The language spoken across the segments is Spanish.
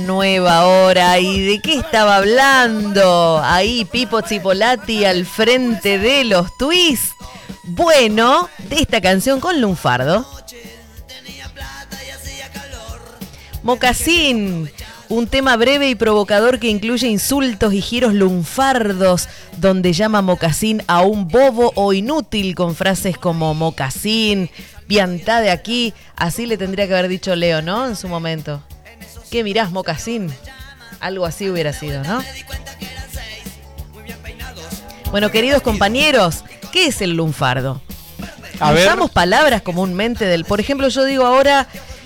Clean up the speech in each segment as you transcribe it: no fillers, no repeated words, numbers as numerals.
Nueva hora. ¿Y de qué estaba hablando? Ahí Pipo Chipolati al frente de los twists. Bueno, de esta canción con Lunfardo. Mocasín, un tema breve y provocador que incluye insultos y giros lunfardos, donde llama mocasín a un bobo o inútil con frases como mocasín, piantá de aquí. Así le tendría que haber dicho Leo, ¿no? En su momento. ¿Qué mirás, mocasín? Algo así hubiera sido, ¿no? Bueno, queridos compañeros, ¿qué es el lunfardo? Usamos palabras comúnmente del... Por ejemplo, yo digo ahora...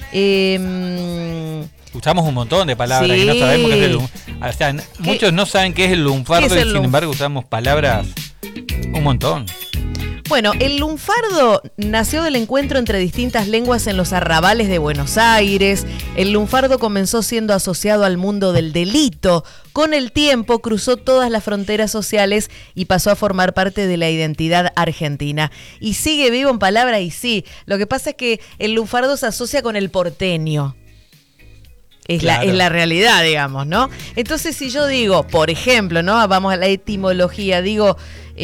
usamos un montón de palabras y no sabemos qué es el lunfardo. O sea, muchos no saben qué es el lunfardo y sin embargo usamos palabras un montón. Bueno, el lunfardo nació del encuentro entre distintas lenguas en los arrabales de Buenos Aires. El lunfardo comenzó siendo asociado al mundo del delito. Con el tiempo cruzó todas las fronteras sociales y pasó a formar parte de la identidad argentina. Y sigue vivo en palabra y sí. Lo que pasa es que el lunfardo se asocia con el porteño. Es la realidad, digamos, ¿no? Entonces, si yo digo, por ejemplo, ¿no? Vamos a la etimología, digo,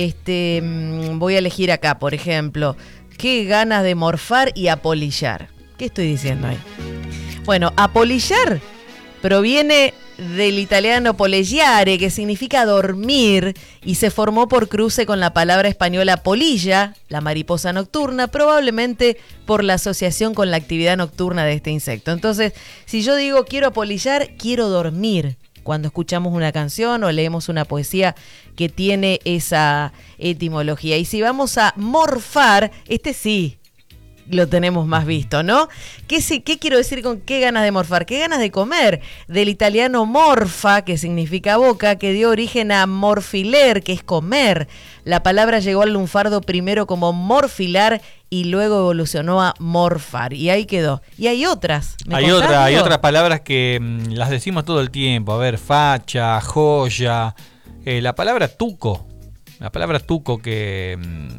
voy a elegir acá, por ejemplo, qué ganas de morfar y apolillar. ¿Qué estoy diciendo ahí? Bueno, apolillar proviene del italiano polleggiare, que significa dormir, y se formó por cruce con la palabra española polilla, la mariposa nocturna, probablemente por la asociación con la actividad nocturna de este insecto. Entonces, si yo digo quiero apolillar, quiero dormir. Cuando escuchamos una canción o leemos una poesía que tiene esa etimología. Y si vamos a morfar, sí lo tenemos más visto, ¿no? ¿Qué quiero decir con qué ganas de morfar? ¿Qué ganas de comer? Del italiano morfa, que significa boca, que dio origen a morfiler, que es comer. La palabra llegó al lunfardo primero como morfilar y luego evolucionó a morfar. Y ahí quedó. Y hay otras. Hay otras palabras que las decimos todo el tiempo. A ver, facha, joya, la palabra tuco. La palabra tuco que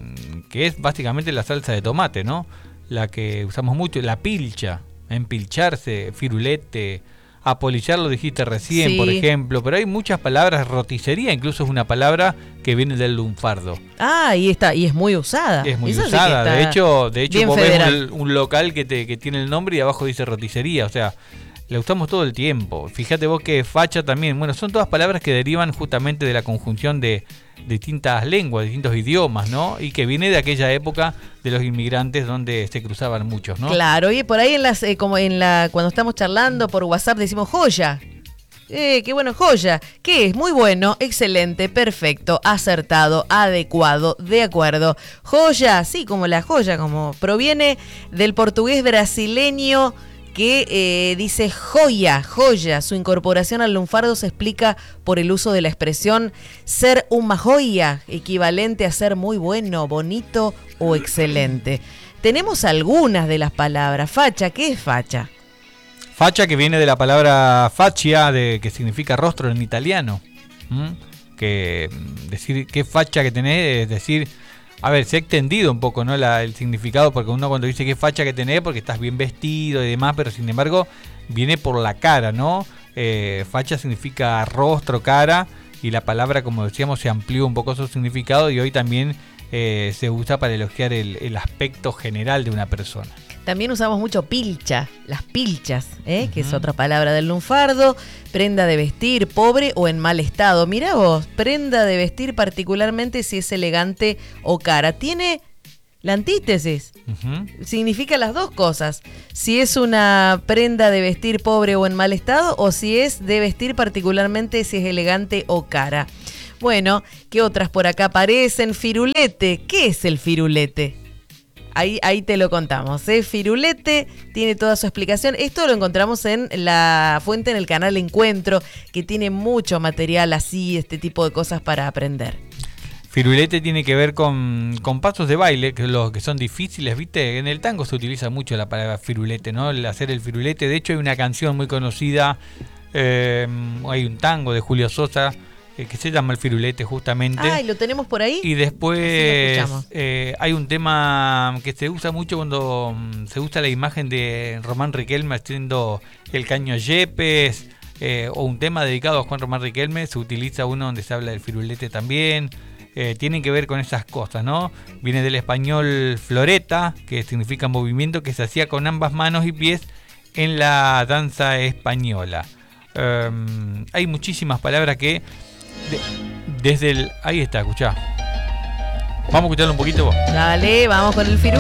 es básicamente la salsa de tomate, ¿no? La que usamos mucho, la pilcha, empilcharse, firulete, apolillar lo dijiste recién, sí. Por ejemplo, pero hay muchas palabras, roticería incluso es una palabra que viene del lunfardo. Ah, y es muy usada. Es muy usada, de hecho vos ves un local que tiene el nombre y abajo dice roticería, o sea, la usamos todo el tiempo. Fíjate vos que facha también, bueno, son todas palabras que derivan justamente de la conjunción de distintas lenguas, distintos idiomas, ¿no? Y que viene de aquella época de los inmigrantes donde se cruzaban muchos, ¿no? Claro, y por ahí cuando estamos charlando por WhatsApp decimos joya. Qué bueno, joya. ¿Qué es? Muy bueno, excelente, perfecto, acertado, adecuado, de acuerdo. Joya, sí, como la joya, como proviene del portugués brasileño que dice joya. Su incorporación al lunfardo se explica por el uso de la expresión ser uma joya, equivalente a ser muy bueno, bonito o excelente. Tenemos algunas de las palabras. Facha, ¿qué es facha? Facha, que viene de la palabra faccia, que significa rostro en italiano. Que decir qué facha que tenés es decir... A ver, se ha extendido un poco, ¿no? El significado, porque uno cuando dice qué facha que tenés, porque estás bien vestido y demás, pero sin embargo viene por la cara, ¿no? Facha significa rostro, cara, y la palabra, como decíamos, se amplió un poco su significado y hoy también se usa para elogiar el aspecto general de una persona. También usamos mucho pilcha, las pilchas, que es otra palabra del lunfardo, prenda de vestir, pobre o en mal estado. Mirá vos, prenda de vestir particularmente si es elegante o cara. Tiene la antítesis, significa las dos cosas. Si es una prenda de vestir pobre o en mal estado o si es de vestir particularmente si es elegante o cara. Bueno, ¿qué otras por acá aparecen? Firulete, ¿qué es el firulete? Ahí te lo contamos, Firulete tiene toda su explicación. Esto lo encontramos en la fuente, en el canal Encuentro, que tiene mucho material así, este tipo de cosas para aprender. Firulete tiene que ver con pasos de baile, que son difíciles, ¿viste? En el tango se utiliza mucho la palabra firulete, ¿no? El hacer el firulete. De hecho, hay una canción muy conocida, hay un tango de Julio Sosa, que se llama El Firulete, justamente. Ah, ¿y lo tenemos por ahí? Y después hay un tema que se usa mucho cuando se usa la imagen de Román Riquelme haciendo el caño Yepes, o un tema dedicado a Juan Román Riquelme, se utiliza uno donde se habla del firulete también. Tienen que ver con esas cosas, ¿no? Viene del español floreta, que significa movimiento que se hacía con ambas manos y pies en la danza española. Hay muchísimas palabras que desde el... Ahí está, escuchá. Vamos a escucharlo un poquito vos. Dale, vamos con el firulete.